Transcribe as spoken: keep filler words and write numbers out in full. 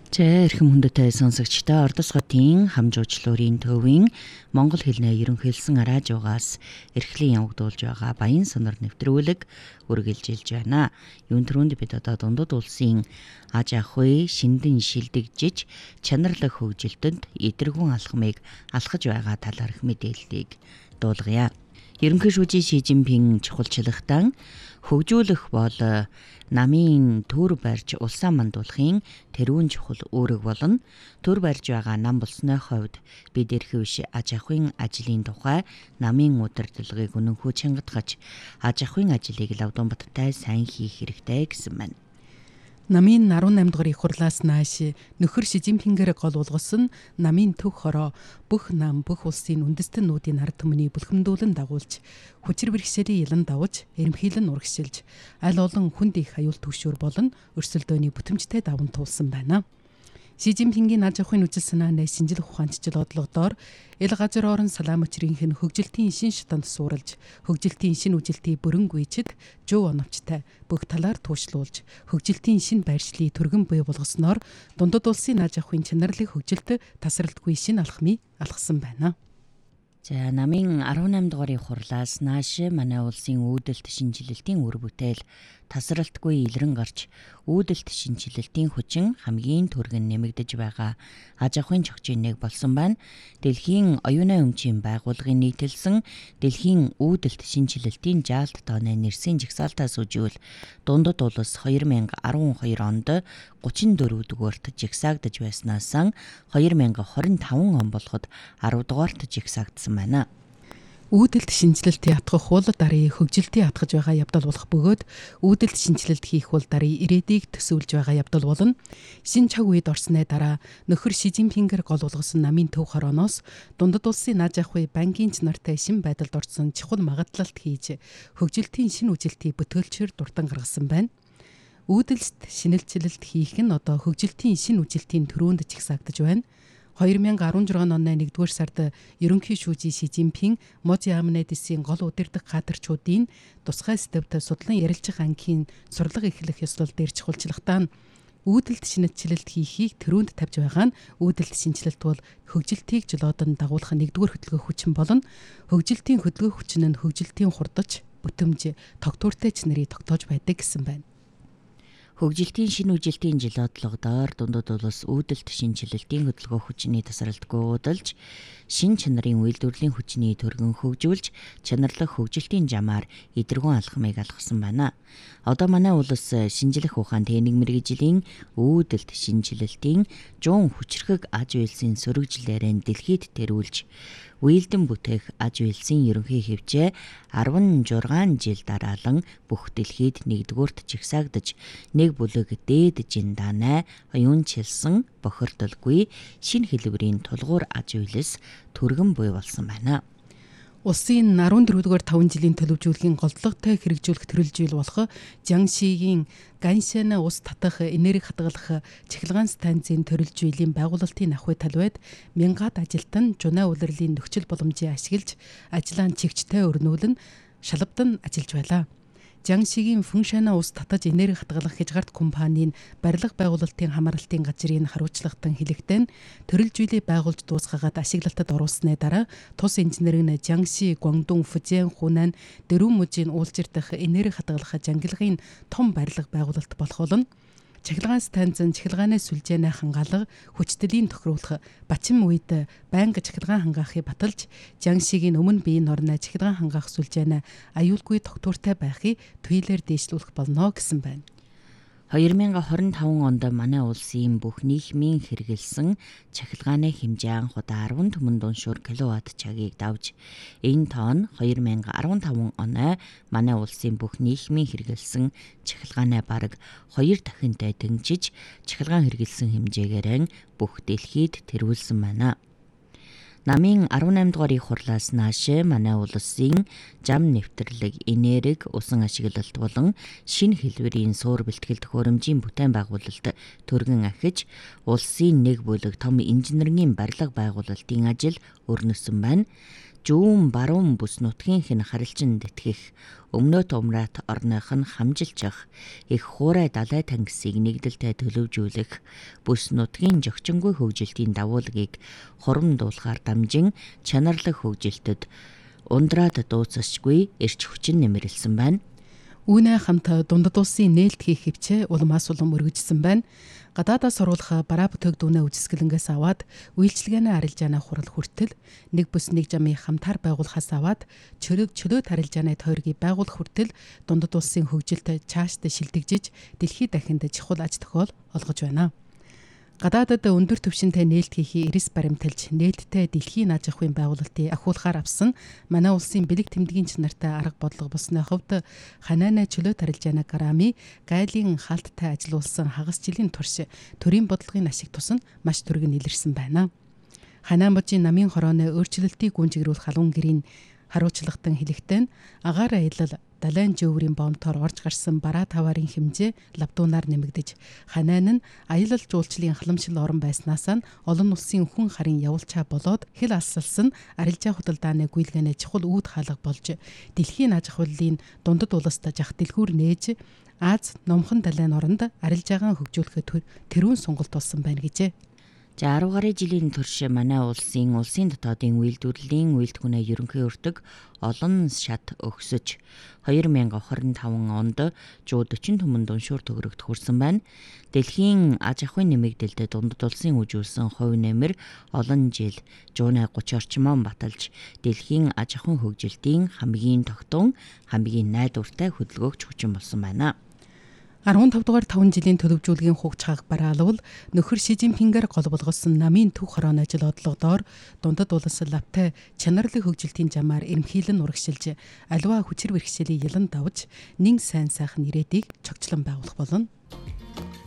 За эрхэм хүндэтэй сонсогчдоо Ордос хотын хамжуучлуурын төвийн Монгол хэлний ерөнхийлсөн радиогоос эрхлэн явагдуулж байгаа Баян сонор нэвтрүүлэг үргэлжилж байна. Юун төрөнд бид одоо дундад улсын аж ахуй шиндэн шилдэгжиж чанарлаг хөгжилтөнд эдэргүн алхмыг алхаж байгаа талаарх мэдээллийг дуулгая. Ерөнхий шүүжийн Ши Жинпин чухалчлагтан хөгжүүлэх бол намын төр барьж улсаа мандуулахын тэрүүн чухал үүрэг болно. Төр барьж байгаа нам болсны хувьд бид эрхэм биш аж ахуйн ажлын тухай намын удирдлагыг үнэнхүү чангатгаж аж ахуйн ажлыг лавдан баттай сайн хийх хэрэгтэй гэсэн байна. Намын арван наймдугаар их хурлаас нааш нөхөр Ши Жинпингээр гол улгасан намын төв хороо бүх нам бүх улсын үндэстэн нүүдийн ард түмний бүлхэмдүүлэн дагуулж хүчир бэрхшээлийн ялан давж эрэмхийлэн урагшилж аль олон хүнд их аюул түгшүүр болон өрсөлдөөний бүтэмжтэй даван туулсан байна. Ши Жинпингийн аж ахуйн үжил санааны шинжлэх ухаанчил бодлогоор эл газар орон салаам өчрийнх нь хөгжилтийн шин шатанд суурилж хөгжилтийн шин үжилтийг бүрэн гүйчэд жив оновчтой бүх талаар туушруулж хөгжилтийн шин байршлыг түргэн бий болгосноор дундад улсын аж ахуйн чанарлыг хөгжилт тасралтгүй шин алхмыг алхсан байна. За намын арван наймдугаар их хурлаас нааш манай улсын үүдэлт шинжилэлтийн үр бүтээл тасралтгүй илрэн гарч үүдэлт шинжилэлтийн хүчин хамгийн түргэн нэмэгдэж байгаа аж ахуйн чогчийн нэг болсон байна. Дэлхийн оюуны өмчийн байгууллагын нийтэлсэн дэлхийн үүдэлт шинжилэлтийн жаалт тооны нэрсийн жагсаалтаас үживэл дундад улс хоёр мянга арван хоёр онд гучин дөрөв дугаарт жагсаагдж байснаас хоёр мянга хорин таван он болоход арав дугаарт жагсаагдсан байна. Үүдэлт шинжилэлтийн атгах бол дарыг хөгжилтийн атгаж байгаа явдал болох бөгөөд үүдэлт шинжилэлт хийх бол дарыг ирээдийг төсөөлж байгаа явдал болно. Шин цаг үед орсны дараа нөхөр Ши Жинпингээр гол улгасан намын төв хорооноос дундад улсын аж ахуй банкийн чанартай шин байдалд орсон чухал магадлалт хийж хөгжилтийн шин үжилтийг бүтээлчээр дурдан гаргасан байна. Үүдэлт шинэлцэлэлт хийх нь одоо хөгжилтийн шин үжилтийн төрөөнд жигсаагдж байна. хоёр мянга арван жургаан оны нэгдүгээр сард ерөнхий шүүжийн Ши Жинпин Можи Амнедисийн гол удирдах кадрчуудын тусгай статут судлан ярилцах ангийн сурлага эхлэх ёслол дээр чухалчлагтаа үүдэлт шинэчлэлт хийхийг төрөөнд тавьж байгаа нь үүдэлт шинжилэлт бол хөгжилтийг жолоодон дагуулах нэгдүгээр хөдөлгөөх хүчин болно. Хөгжилтийн хөдөлгөөх хүчин нь хөгжилтийн хурдч, бүтэмж, тогтвортой чанарыг тогтоож байдаг гэсэн байна. Хөгжилтийн шин үжилтийн жил бодлогоор дундад улс үүдэлт шинжилэлтийн хөдөлгөөх хүчний тасралтгүй удалж шин чанарын үйлдвэрлэлийн хүчний төргөн хөгжүүлж чанарлах хөгжилтийн замаар эдэргүн алхмыг алхсан байна. Одоо манай улс шинжлэх ухаан техник мэргэжлийн үүдэлт шинжилэлтийн жуун хүчрхэг аж үйлсийн сөрөглөлөөрөө дэлхийд тэрүүлж үйлдэн бүтээх аж үйлсийн ерөнхий хэвжээ арван жургаан жил дараалан бүх дэлхийд нэгдүгüүрт жигсаагдаж нэг бүлэг дээд жинданай оюунчилсан бохирдолгүй шинэ хэлбэрийн тулгуур аж үйлс түргэн буй болсон байна. Улсын арван дөрөвдүгээр таван жилийн төлөвжүүлгийн голдлоготой хэрэгжүүлэх төрөл жил болох Жиангшигийн Ганшэн ус татах энерги хадгалах цахилгаан станцын төрөл жилийн байгуулалтын ахуй талбайд мянгаад ажилтан жунаа улирлын нөхцөл боломжийг ашиглаж ажлаа чигчтэй өрнүүлэн шалавдан ажиллаж байлаа. Жиангшигийн Фэншана ус татаж энерги хадгалах хязгаарт компанийн барилга байгуулалтын хамааралтын газрын хариуцлагатан хэлэхдээ төрөл жилийг байгуулж дуусгагаад ашиглалтад оруулсны дараа тус инженерийн Жиангши, Гуандун, Фужэн, Хунань дөрвөн мужийн уулзирдах энерги хадгалах жангилгын том барилга байгуулалт болох болно. Цахилгаан станцын цахилгааны сүлжээний хангаалга хүчтэлийн тохируулах бачим үед байнга цахилгаан хангаахыг баталж Жиангшигийн өмнө биеийн орны цахилгаан хангаах сүлжээний аюулгүй тогтвортой байхыг түйлээр дээшлүүлэх болно гэсэн байна. хоёр мянга хорин таван онд манай улсын бүх нийгмийн хэрэгэлсэн цахилгааны хэмжээ анхудаа арван түмэн дуншуур киловатт цагийг давж энэ тоон хоёр мянга арван таван оноо манай улсын бүх нийгмийн хэрэгэлсэн цахилгааны бараг хоёр дахинтай дэмжиж цахилгаан хэрэгэлсэн хэмжээгээр бүх дэлхийд тэрүүлсэн байна. Намын арван наймдугаар их хурлаас нааш манай улсын зам нэвтрлэг, энерги, усан ашиглалт болон шинэ хэлбэрийн суур бэлтгэл төхөөрөмжийн бүтээн байгуулалт төргөн ахиж улсын нэг бүлэг том инженерийн барилга байгуулалтын ажил өрнөсөн байна. зүүн баруун бүс нутгийнх нь харилцан тэтгэх, өмнөд умраат орных нь хамжилчих, их хуурай далай тангисыг нэгдэлтэй төлөвжүүлэх, бүс нутгийн жогчингүй хөгжилтийн давуулгийг хурамдуулахаар дамжин чанарлаг хөгжилтөд ундраад дууцсашгүй эрч хүчин нэмэрлсэн байна. Үүнээ хамт дундад улсын нээлт хийх хэмжээ улмаас улам өргөжсөн байна. Гадаадаас оруулах бараа бүтээгдэхүүнээ үжисгэлэнгээс аваад үйлчилгээний арилжааны хурал хүртэл нэг бүс нэг жамыг хамтаар байгуулахаас аваад чөлөөг чөлөөт арилжааны тойргийг байгуулах хүртэл дундад улсын хөгжилд цаашдаа шилдэгжиж дэлхийд дахинд чухал аж тохиол олгож байна. Гадаадад өндөр түвшинтэй нээлт хийхий эрс баримталж нээлттэй дэлхийн аж ахуйн байгуулалтыг ахиулахаар авсан манай улсын бэлэг тэмдгийн чанартай арга бодлого болсны хувьд ханаанай чөлөөт арилжааны грамми гайлын хаалттай ажиллуулсан хагас жилийн турш төрийн бодлогын ашиг тусна маш түргэн илэрсэн байна. Ханаан божийн намын хорооны өөрчлөлтийг гүнжигрүүл халуун гэрийн харуулчлагтан хэлэхдээ агаар аялал далайн жөврийн бомтоор орж гарсан бараа таварын хэмжээ лавдуунаар нэмэгдэж ханаан нь аялал жуулчлалын халамжлал орон байснаас нь олон улсын хүн харын явуулчаа болоод хэл алсалсан арилжаа худалдааны гүйлгээний чухал үүд хаалга болж дэлхийн аж ахуйлын дундад улсад жах дэлгүүр нээж Аз номхон далайн оронд арилжаагаа хөгжүүлэхэд тэрүүн сонголт болсон байна гэжээ. За арван гаруй жилийн турш манай улсын улсын дотоодын үйлдвэрлэлийн үйлдвэрнээ ерөнхий өртөг олон шат өгсөж хоёр мянга хорин таван онд зуун дөрвөн түмэнд уншуур төгрөгт хүрсэн байна. Дэлхийн аж ахуйн нэмэгдэлд дундад улсын үжүүлсэн хувь нэмэр олон жил зуун гуравч орчмон баталж дэлхийн аж ахуйн хөгжилтийн хамгийн тогтун, хамгийн найдвартай хөдөлгөөгч хүчин болсон байна. арван тавд дугаар таван жилийн төлөвжүүлгийн хугацааг бараалвал нөхөр Ши Жинпингээр гол болгосон намын төв хорооны ажил одлогодоор дундад улс лавтай чанарлаг хөгжилтийн замаар эрэмхийлэн урагшилж аливаа хүчир бэрхшээлийн ялан давж нэн сайн сайхан ирээдийг чогчлон байгуулах болно.